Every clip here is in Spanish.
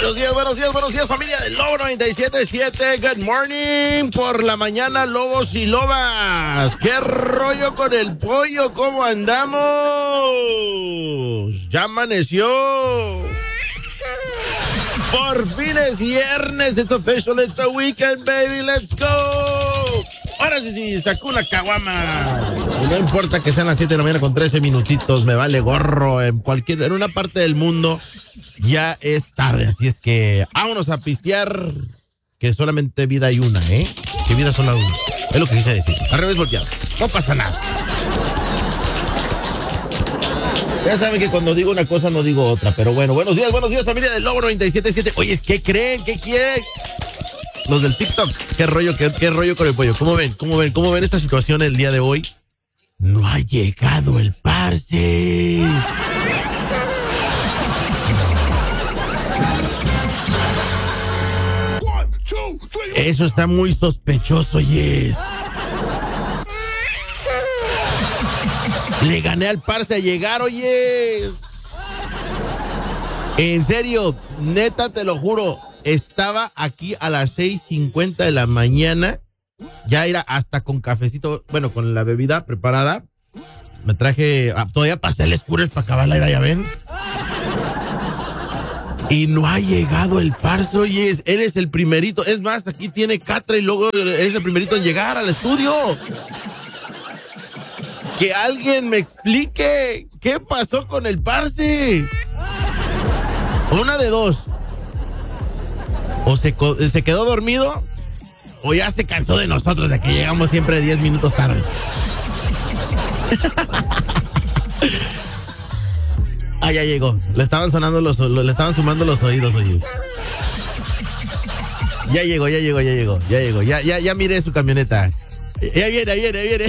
Buenos días, familia del Lobo 97.7. Good morning por la mañana, lobos y lobas. ¿Qué rollo con el pollo? ¿Cómo andamos? Ya amaneció. Por fin es viernes. It's official, it's the weekend, baby. Let's go. Ahora sí, sacó una caguama. Y no importa que sean las 7 de la mañana con 13 minutitos, me vale gorro. En una parte del mundo ya es tarde, así es que vámonos a pistear, que solamente vida hay una, ¿eh? Que vida solo hay una. Es lo que quise decir. Al revés volteado. No pasa nada. Ya saben que cuando digo una cosa no digo otra, pero bueno. Buenos días, familia del Lobo 97.7. Oye, ¿qué creen? ¿Qué quieren? Los del TikTok, ¿qué rollo con el pollo? ¿Cómo ven esta situación el día de hoy? No ha llegado el parce. Eso está muy sospechoso, yes. Le gané al parce a llegar, oye. En serio, neta, te lo juro. Estaba aquí a las 6:50 de la mañana. Ya era hasta con cafecito, bueno, con la bebida preparada. Me traje, todavía pasé el Scooter para acabar la ira, ya ven. Y no ha llegado el parce, oye, eres el primerito. Es más, aquí tiene Catra y luego eres el primerito en llegar al estudio. Que alguien me explique qué pasó con el parce. Una de dos. O se quedó dormido, o ya se cansó de nosotros, de que llegamos siempre 10 minutos tarde. Ya llegó. Le estaban sumando los oídos, oye. Ya llegó. Ya miré su camioneta. Ya viene.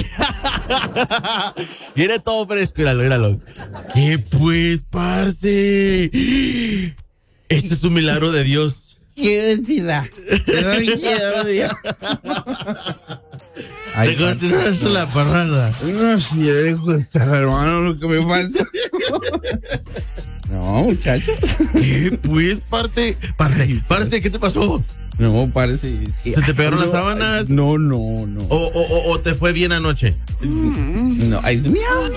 Viene todo fresco, míralo. ¿Qué pues, parce? Este es un milagro de Dios. ¡Qué densidad! Te continúas la parranda. No, si yo le gusta, hermano, lo que me pasa. No, muchachos. ¿Qué pues, parce, ¿qué te pasó? No, parce, es que... ¿Se te pegaron las sábanas? No. ¿O te fue bien anoche? No, es miau.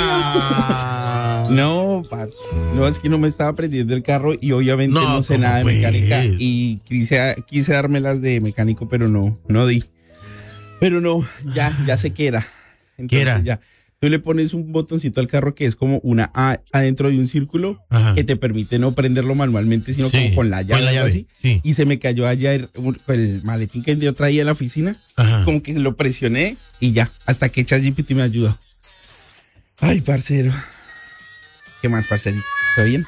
No, parce. No, es que no me estaba prendiendo el carro y obviamente no sé nada de mecánica. Y quise dármelas de mecánico, pero no di. Pero no, ya sé qué era. Entonces, ¿qué era? Ya. Tú le pones un botoncito al carro que es como una A adentro de un círculo. Ajá. Que te permite no prenderlo manualmente, sino como con la llave. Con la llave, así. Sí. Y se me cayó allá el maletín que yo traía en la oficina. Ajá. Como que lo presioné y ya, hasta que ChatGPT me ayudó. Ay, parcero. ¿Qué más, parcerito? ¿Todo bien?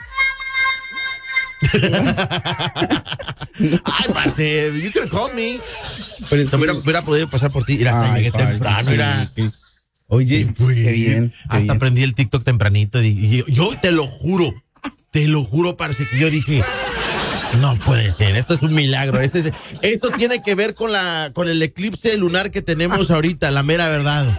Ay, parce, you could have called me. Pero es que hubiera podido pasar por ti. Hasta llegué temprano, mira. Oye, qué bien. Hasta aprendí el TikTok tempranito. Y yo te lo juro, parce, que yo dije, no puede ser, esto es un milagro. Esto tiene que ver con el eclipse lunar que tenemos ahorita, la mera verdad.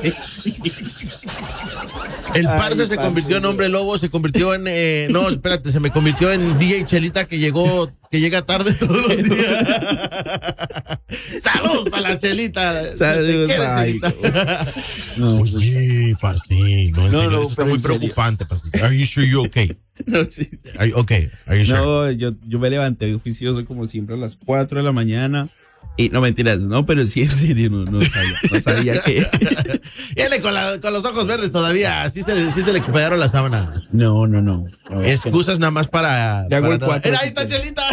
El parce se convirtió en hombre lobo, se convirtió en... se me convirtió en DJ Chelita que llega tarde todos los días. ¡Saludos para la Chelita! ¡Saludos, Chelita! No, oye, parce, no, eso está muy preocupante, parce. Are you sure you're okay? No, sí. Are you okay? Are you sure? No, yo me levanté juicioso como siempre a las 4 de la mañana. Y no, mentiras, no, pero sí, en serio, no sabía que... Viene con los ojos verdes todavía, sí se le pegaron las sábanas. No. Excusas nada más para... Ya hago el 4. ¡Ahí está, Chelita!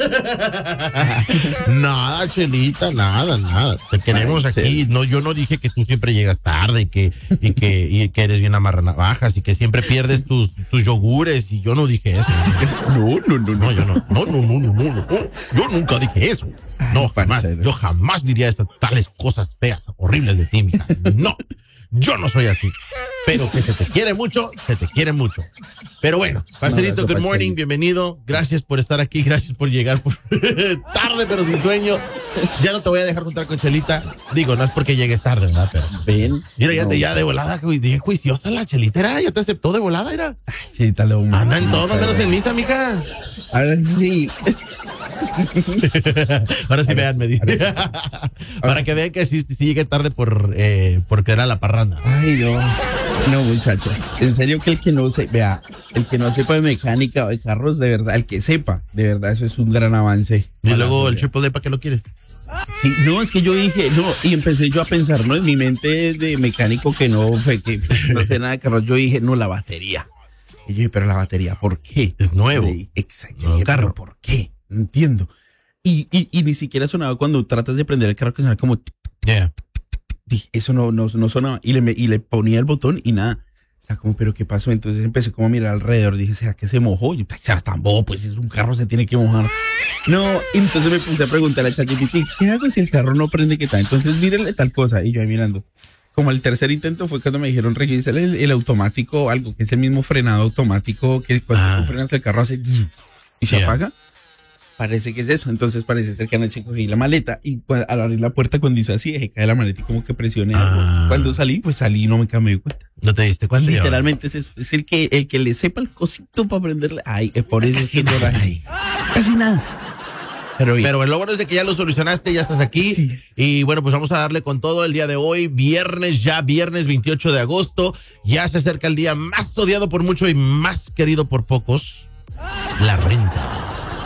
Nada, Chelita, nada. Te queremos aquí. No, yo no dije que tú siempre llegas tarde y que eres bien amarranavajas y que siempre pierdes tus yogures, y yo no dije eso. No. Yo nunca dije eso. No, jamás. Yo jamás diría esas tales cosas feas, horribles de ti, mija. No. Yo no soy así. Pero que se te quiere mucho, se te quiere mucho. Pero bueno, parcerito, good morning, bienvenido. Gracias por estar aquí, gracias por llegar tarde, pero sin sueño. Ya no te voy a dejar juntar con Chelita. Digo, no es porque llegues tarde, ¿verdad? Pero ven. Mira, ya de volada, bien juiciosa la Chelita, era, ya te aceptó de volada, era. Ay, sí, tal vez. Anda en todo, menos en misa, mija. Ahora sí. Ahora sí vean, me dice. Para que vean que sí llegué tarde porque era la parranda. Ay, no, muchachos. En serio que el que no sepa de mecánica o de carros, de verdad, el que sepa, de verdad, eso es un gran avance. Y luego el Triple D, ¿para qué lo quieres? Sí, no, es que yo dije, no, y empecé yo a pensar, ¿no? En mi mente de mecánico que no sé nada de carros, yo dije, no, la batería. Y yo dije, pero la batería, ¿por qué? Es nuevo. Exacto. Nuevo carro. ¿Por qué? No entiendo. Y ni siquiera sonaba cuando tratas de prender el carro, que suena como... Yeah. Eso no sonaba. Y le ponía el botón y nada. O sea, como, ¿pero qué pasó? Entonces empecé como a mirar alrededor. Dije, ¿será que se mojó? Y yo, sea tan bobo, pues es un carro, se tiene que mojar. No, y entonces me puse a preguntarle a ChatGPT, ¿qué hago si el carro no prende? ¿Qué tal? Entonces mírenle tal cosa. Y yo ahí mirando. Como el tercer intento fue cuando me dijeron, revísale el automático, algo que es el mismo frenado automático que cuando tú frenas el carro hace y se apaga. Parece que es eso. Entonces parece ser que anoche cogí la maleta y al abrir la puerta cuando hizo así, dejé caer la maleta y como que presioné algo. Cuando salí, pues salí y no me di cuenta. ¿No te diste cuenta? Literalmente es eso. Es el que le sepa el cosito para prenderle. Ay, es por eso. Casi nada. Pero lo bueno es de que ya lo solucionaste, ya estás aquí. Sí. Y bueno, pues vamos a darle con todo el día de hoy. Viernes 28 de agosto. Ya se acerca el día más odiado por muchos y más querido por pocos. La renta.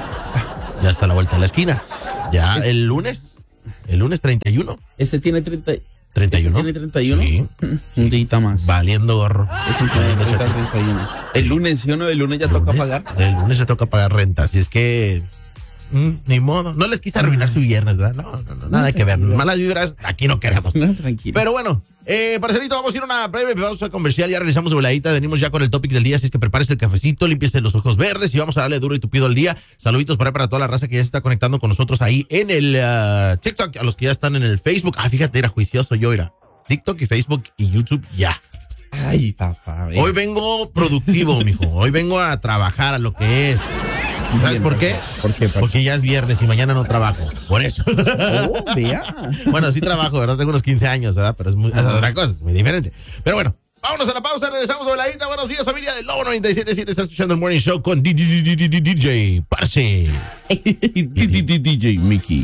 Ya está a la vuelta de la esquina. Ya el lunes 31. Este tiene 31. ¿Tiene 31? Sí. Un día más. Valiendo gorro. Es un 31. El lunes, ¿sí o no? El lunes ya toca pagar. El lunes ya toca pagar renta. Así es que... ni modo. No les quise arruinar su viernes, ¿verdad? No, nada que ver. Malas vibras, aquí no queremos. No, tranquilo. Pero bueno, parcerito, vamos a ir a una breve pausa comercial. Ya realizamos de voladita. Venimos ya con el topic del día. Así es que prepárese el cafecito, límpiese los ojos verdes y vamos a darle duro y tupido al día. Saluditos para toda la raza que ya se está conectando con nosotros ahí en el TikTok. A los que ya están en el Facebook. Fíjate, era juicioso yo, era TikTok y Facebook y YouTube ya. Ay, papá. Hoy vengo productivo, mijo. Hoy vengo a trabajar a lo que es. ¿Sabes por qué? ¿Por qué? Porque ya es viernes y mañana no trabajo. Por eso. Oh, vea. Bueno, sí trabajo, ¿verdad? Tengo unos 15 años, ¿verdad? Pero es otra cosa, es muy diferente. Pero bueno, vámonos a la pausa, regresamos a voladita. Buenos días, familia del Lobo 97.7. Está escuchando el Morning Show con DJ Parce. DJ Mickey.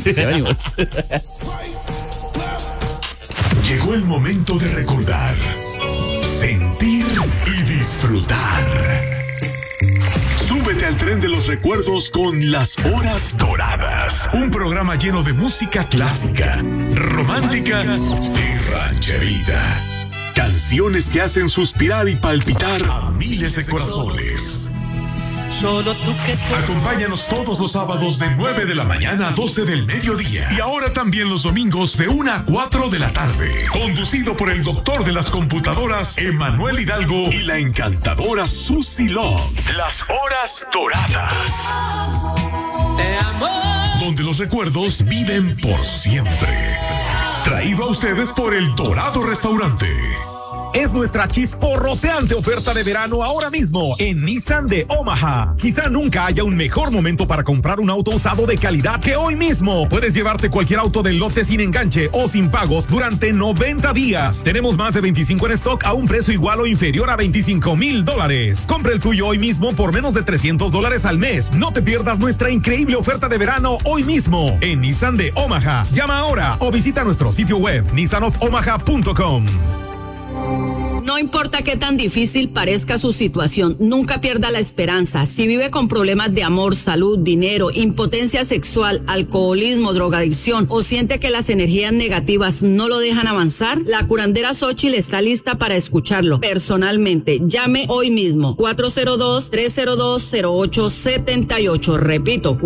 Llegó el momento de recordar, sentir y disfrutar. Súbete al tren de los recuerdos con Las Horas Doradas. Un programa lleno de música clásica, romántica y rancherita. Canciones que hacen suspirar y palpitar a miles de corazones. Solo tú que... Acompáñanos todos los sábados de 9 de la mañana a 12 del mediodía. Y ahora también los domingos de 1 a 4 de la tarde. Conducido por el doctor de las computadoras, Emanuel Hidalgo, y la encantadora Susie Long. Las Horas Doradas. Te amo. Donde los recuerdos viven por siempre. Traído a ustedes por El Dorado Restaurante. Es nuestra chisporroteante oferta de verano ahora mismo en Nissan de Omaha. Quizá nunca haya un mejor momento para comprar un auto usado de calidad que hoy mismo. Puedes llevarte cualquier auto del lote sin enganche o sin pagos durante 90 días. Tenemos más de 25 en stock a un precio igual o inferior a $25,000. Compra el tuyo hoy mismo por menos de $300 al mes. No te pierdas nuestra increíble oferta de verano hoy mismo en Nissan de Omaha. Llama ahora o visita nuestro sitio web nissanofomaha.com. No importa qué tan difícil parezca su situación, nunca pierda la esperanza. Si vive con problemas de amor, salud, dinero, impotencia sexual, alcoholismo, drogadicción o siente que las energías negativas no lo dejan avanzar, la curandera Xochitl está lista para escucharlo personalmente. Llame hoy mismo 402-302-0878. Repito,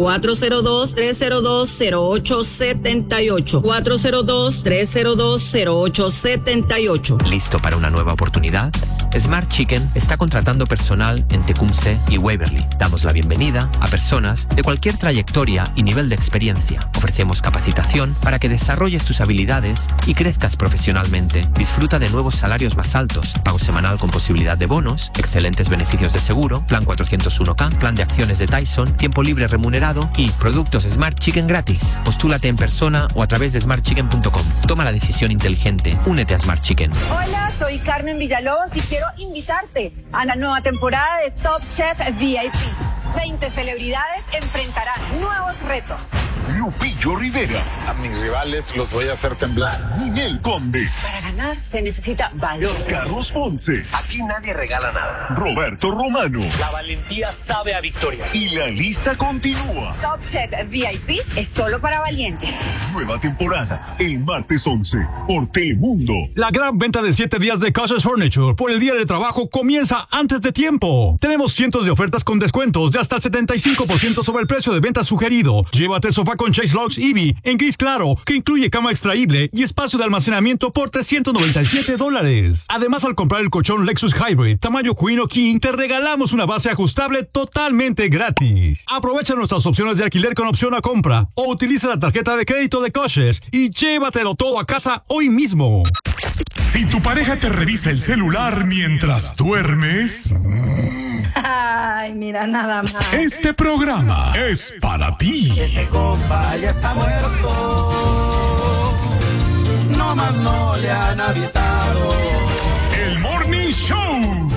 402-302-0878. 402-302-0878. ¿Listo para una nueva oportunidad? Smart Chicken está contratando personal en Tecumseh y Waverly. Damos la bienvenida a personas de cualquier trayectoria y nivel de experiencia. Ofrecemos capacitación para que desarrolles tus habilidades y crezcas profesionalmente. Disfruta de nuevos salarios más altos, pago semanal con posibilidad de bonos, excelentes beneficios de seguro, plan 401k, plan de acciones de Tyson, tiempo libre remunerado y productos Smart Chicken gratis. Postúlate en persona o a través de smartchicken.com. Toma la decisión inteligente. Únete a Smart Chicken. Hola, soy Carmen Villalobos y quiero invitarte a la nueva temporada de Top Chef VIP. 20 celebridades enfrentarán nuevos retos. Lupillo Rivera. A mis rivales los voy a hacer temblar. Ninel Conde. Para ganar se necesita valor. Carlos Ponce. Aquí nadie regala nada. Roberto Romano. La valentía sabe a victoria. Y la lista continúa. Top Chef VIP es solo para valientes. Nueva temporada, el martes 11, por Telemundo. La gran venta de 7 días de Cautious Furniture por el Día de Trabajo comienza antes de tiempo. Tenemos cientos de ofertas con descuentos de hasta el 75% sobre el precio de venta sugerido. Llévate el sofá con Chase Lux Eevee en gris claro, que incluye cama extraíble y espacio de almacenamiento por $397. Además, al comprar el colchón Lexus Hybrid tamaño Queen o King, te regalamos una base ajustable totalmente gratis. Aprovecha nuestras opciones de alquiler con opción a compra o utiliza la tarjeta de crédito de Cautious y llévatelo todo a casa hoy mismo. Si tu pareja te revisa el celular mientras duermes, Ay, mira, nada más. este programa es para ti. Este compa ya está muerto. No más no le han avisado. El Morning Show.